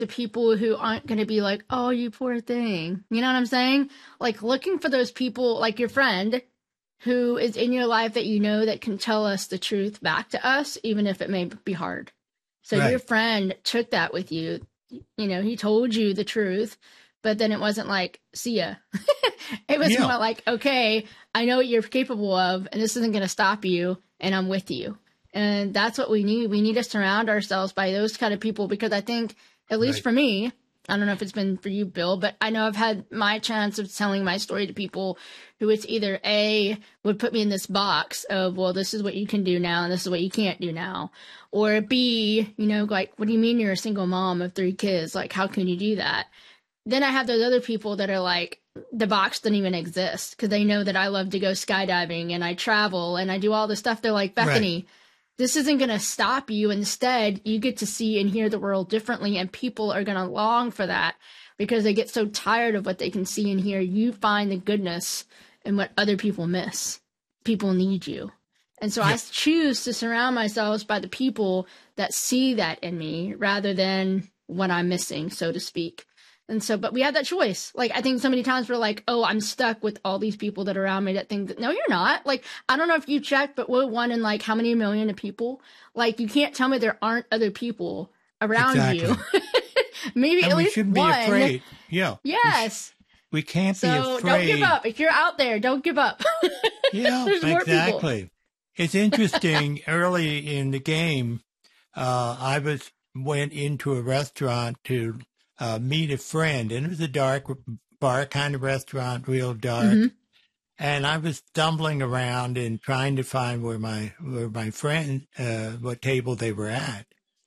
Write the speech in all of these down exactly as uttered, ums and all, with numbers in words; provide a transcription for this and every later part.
the people who aren't going to be like, oh, you poor thing. You know what I'm saying? Like looking for those people, like your friend who is in your life that you know that can tell us the truth back to us, even if it may be hard. So Right. your friend took that with you. You know, he told you the truth, but then it wasn't like, see ya. It was Yeah. more like, okay, I know what you're capable of, and this isn't going to stop you, and I'm with you. And that's what we need. We need to surround ourselves by those kind of people, because I think, at least Right. for me, I don't know if it's been for you, Bill, but I know I've had my chance of telling my story to people who it's either A, would put me in this box of, well, this is what you can do now and this is what you can't do now. Or B, you know, like, what do you mean you're a single mom of three kids? Like, how can you do that? Then I have those other people that are like, the box doesn't even exist because they know that I love to go skydiving and I travel and I do all this stuff. They're like, Bethany, Right. this isn't going to stop you. Instead, you get to see and hear the world differently, and people are going to long for that because they get so tired of what they can see and hear. You find the goodness in what other people miss. People need you. And so Yeah. I choose to surround myself by the people that see that in me rather than what I'm missing, so to speak. And so, but we have that choice. Like, I think so many times we're like, oh, I'm stuck with all these people that are around me that think that, no, you're not. Like, I don't know if you checked, but we're one in like how many million of people? Like, you can't tell me there aren't other people around Exactly. you. Maybe And at we least shouldn't one. be afraid. Yeah. We, sh- Yes. we can't be So afraid. don't give up. If you're out there, don't give up. Yeah, There's more people. exactly. It's interesting. Early in the game, uh, I was went into a restaurant to uh, meet a friend, and it was a dark bar kind of restaurant, real dark. Mm-hmm. And I was stumbling around and trying to find where my where my friend, uh, what table they were at.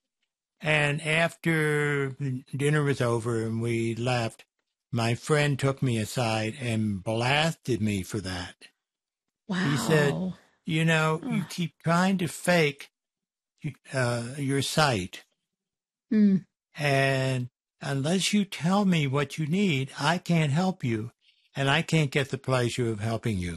And after dinner was over and we left, my friend took me aside and blasted me for that. Wow. He said, you know, you Oh. keep trying to fake uh, your sight. Mm. And unless you tell me what you need, I can't help you. And I can't get the pleasure of helping you.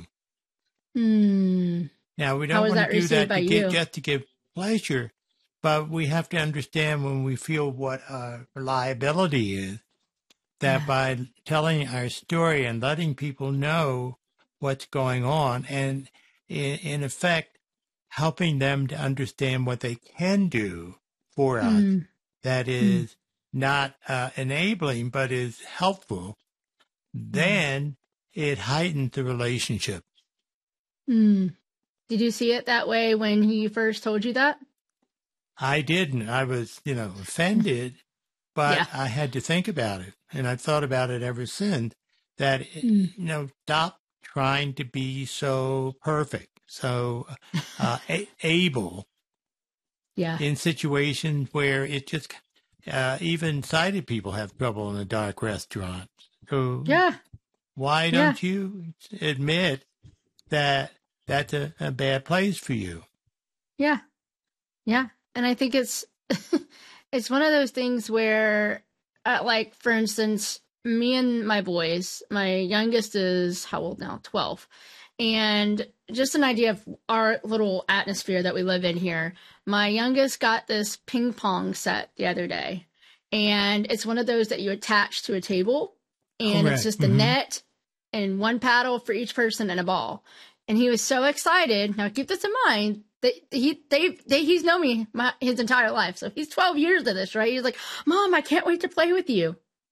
Mm. Now, we How don't was want that to do received that by to you? get, just to give pleasure. But we have to understand when we feel what our liability is, that Yeah. by telling our story and letting people know what's going on, and in, in effect, helping them to understand what they can do for us, Mm. that is not uh, enabling, but is helpful, then it heightens the relationship. Mm. Did you see it that way when he first told you that? I didn't. I was, you know, offended, but Yeah. I had to think about it. And I've thought about it ever since, that, Mm. you know, stop trying to be so perfect, so uh, a- able Yeah. in situations where it just, uh, even sighted people have trouble in a dark restaurant. So Yeah. why Yeah. don't you admit that that's a, a bad place for you? Yeah. Yeah. And I think it's it's one of those things where uh, like, for instance, me and my boys, my youngest is how old now? twelve. And just an idea of our little atmosphere that we live in here. My youngest got this ping pong set the other day. And it's one of those that you attach to a table. And Correct. it's just a Mhm. net and one paddle for each person and a ball. And he was so excited. Now keep this in mind. That he they, they he's known me my, his entire life. So he's twelve years of this, right? He's like, Mom, I can't wait to play with you.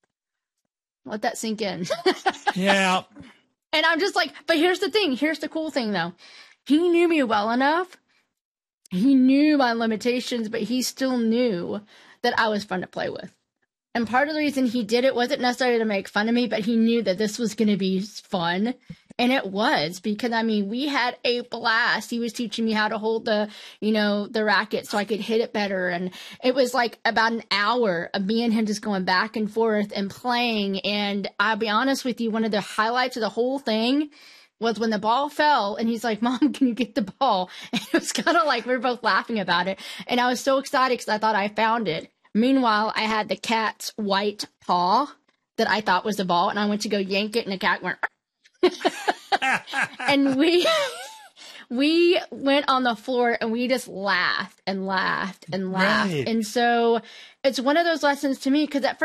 Let that sink in. Yeah. And I'm just like, but here's the thing. Here's the cool thing, though. He knew me well enough. He knew my limitations, but he still knew that I was fun to play with. And part of the reason he did it wasn't necessarily to make fun of me, but he knew that this was going to be fun. And it was, because, I mean, we had a blast. He was teaching me how to hold the, you know, the racket so I could hit it better. And it was like about an hour of me and him just going back and forth and playing. And I'll be honest with you, one of the highlights of the whole thing was when the ball fell and he's like, Mom, can you get the ball? And it was kind of like we were both laughing about it. And I was so excited because I thought I found it. Meanwhile, I had the cat's white paw that I thought was the ball, and I went to go yank it, and the cat went. And we we went on the floor and we just laughed and laughed and laughed. Right. And so it's one of those lessons to me, because at